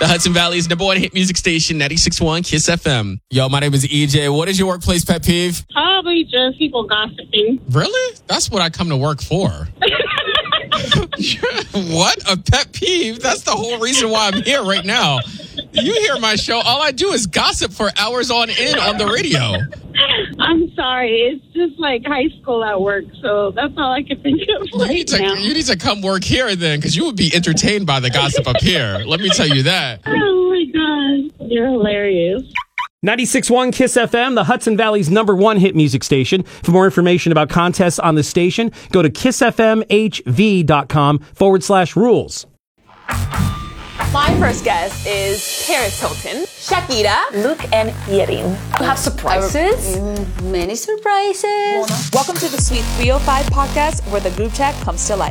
The Hudson Valley's number one hit music station, 96.1 Kiss FM. Yo, my name is EJ. What is your workplace pet peeve? Probably just people gossiping. Really? That's what I come to work for. What? A pet peeve? That's the whole reason why I'm here right now. You hear my show, all I do is gossip for hours on end on the radio. I'm sorry. It's just like high school at work, so that's all I can think of now. You need to come work here then, because you would be entertained by the gossip up here. Let me tell you that. Oh, my God. You're hilarious. 96.1 Kiss FM, the Hudson Valley's number one hit music station. For more information about contests on the station, go to kissfmhv.com/rules. My first guest is Paris Hilton, Shakira, Luke and Yerin. You have surprises? Many surprises. Welcome to the Sweet 305 podcast, where the group chat comes to life.